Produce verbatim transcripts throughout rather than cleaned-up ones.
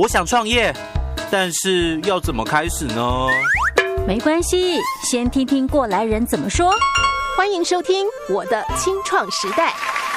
我想创业，但是要怎么开始呢？ 没关系，先听听过来人怎么说。 欢迎收听我的青创时代。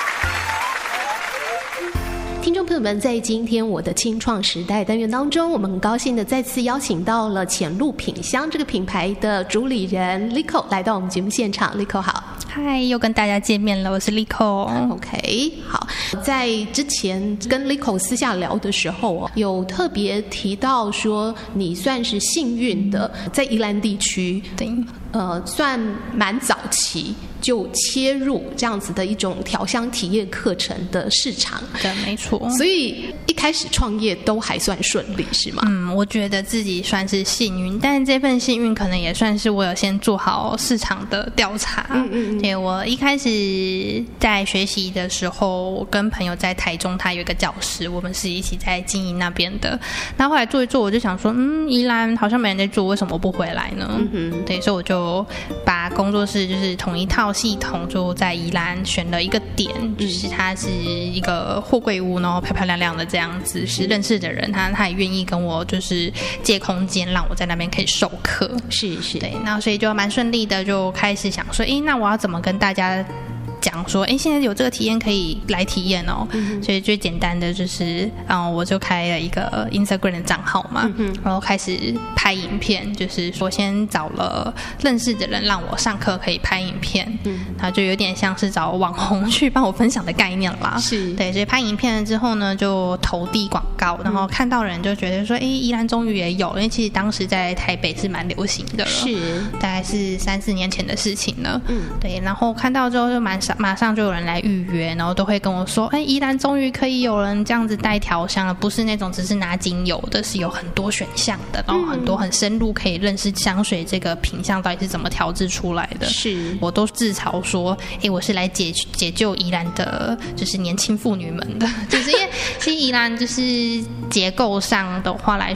听众朋友们，在今天我的青创时代单元当中，我们很高兴的再次邀请到了浅鹿品香这个品牌的主理人 Lico 来到我们节目现场。Lico 好。 嗨，又跟大家见面了，我是 Lico。OK， 好，在之前跟 Lico 私下聊的时候，有特别提到说，你算是幸运的，在宜兰地区， 对， 呃，算蛮早期就切入这样子的一种调香体验课程的市场。 对，没错。 所以一开始创业都还算顺利，是吗？ 嗯，我觉得自己算是幸运，但这份幸运可能也算是我有先做好市场的调查。 嗯嗯嗯。 对，我一开始在学习的时候，我跟朋友在台中，他有一个教室，我们是一起在经营那边的。那后来做一做，我就想说，嗯，宜兰好像没人在做，为什么不回来呢？嗯哼。对，所以我就把工作室就是同一套系统，就在宜兰选了一个点，就是它是一个货柜屋，然后漂漂亮亮的这样子，是认识的人，他他也愿意跟我就是借空间，让我在那边可以授课。 是是， 对，那所以就蛮顺利的，就开始想说，哎，那我要怎么跟大家讲说，哎，现在有这个体验可以来体验哦。嗯、所以最简单的就是，嗯，我就开了一个 Instagram 的账号嘛，嗯、然后开始拍影片，就是说先找了认识的人让我上课可以拍影片，嗯，然后就有点像是找网红去帮我分享的概念啦。 是， 对，所以拍影片了之后呢，就投递广告，然后看到人就觉得说，哎，宜兰终于也有，因为其实当时在台北是蛮流行的了， 是， 大概是三四年前的事情了。嗯，对，然后看到之后就蛮少。马上就有人来预约，然后都会跟我说，哎，宜兰终于可以有人这样子带调香了，不是那种只是拿精油的，是有很多选项的，然后很多很深入可以认识香水这个品相到底是怎么调制出来的。 是， 我都自嘲说，哎，我是来解解救宜兰的，就是年轻妇女们的，就是因为其实宜兰就是结构上的话来